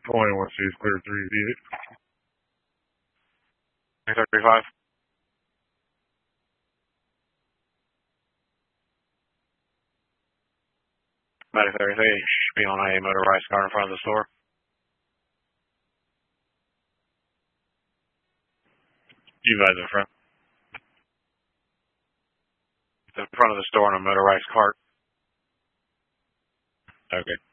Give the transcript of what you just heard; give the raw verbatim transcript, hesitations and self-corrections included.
twenty-one C is clear three eight. thirty-five. Medic thirty-three should be on a motorized car in front of the store. You guys in front. It's in front of the store on a motorized cart. Okay.